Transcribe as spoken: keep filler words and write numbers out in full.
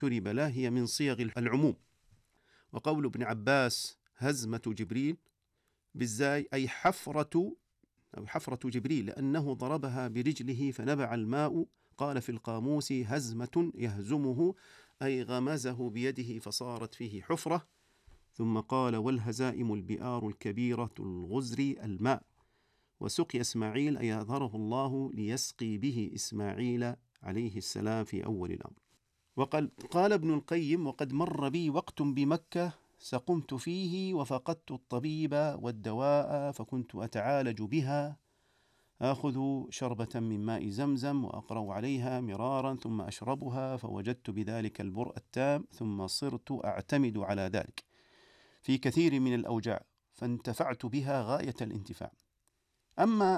شرب له هي من صيغ العموم. وقول ابن عباس هزمة جبريل بالزاي أي حفرة أو حفرة جبريل لأنه ضربها برجله فنبع الماء. قال في القاموس هزمة يهزمه أي غمزه بيده فصارت فيه حفرة. ثم قال والهزائم البئار الكبيرة الغزر الماء. وسقي إسماعيل أي أظهره الله ليسقي به إسماعيل عليه السلام في أول الأمر. وقال قال ابن القيم وقد مر بي وقت بمكة سقمت فيه وفقدت الطبيب والدواء فكنت أتعالج بها آخذ شربة من ماء زمزم وأقرأ عليها مرارا ثم أشربها فوجدت بذلك البرء التام ثم صرت أعتمد على ذلك في كثير من الأوجاع فانتفعت بها غاية الانتفاع. أما